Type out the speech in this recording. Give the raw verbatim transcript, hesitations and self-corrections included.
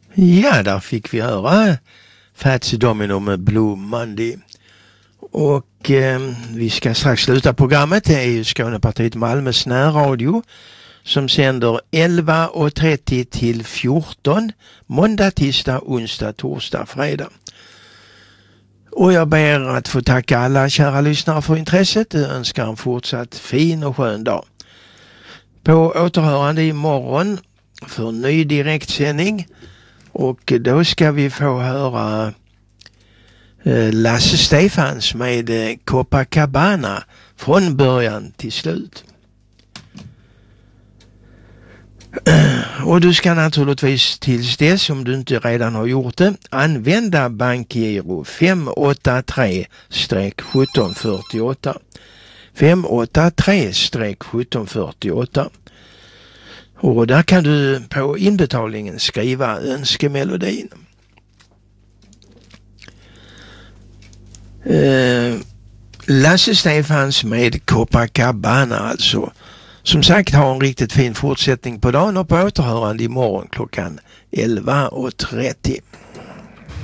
Ja, där fick vi höra Fats Domino med Blue Monday. Och eh, vi ska strax sluta programmet. Det är ju Skånepartiet Malmös närradio som sänder elva och trettio till fjorton måndag, tisdag, onsdag, torsdag, fredag. Och jag ber att få tacka alla kära lyssnare för intresset. Jag önskar en fortsatt fin och skön dag. På återhörande imorgon för ny direktsändning. Och då ska vi få höra eh, Lasse Stefans med eh, Copacabana från början till slut. Och du ska naturligtvis tills dess, om du inte redan har gjort det, använda bankgiro fem åtta tre sjutton fyrtioåtta. fem åtta tre sjutton fyrtioåtta. Och där kan du på inbetalningen skriva önskemelodin. Eh, Lasse Stefans med Copacabana alltså. Som sagt, ha en riktigt fin fortsättning på dagen och på återhörande imorgon klockan elva och trettio.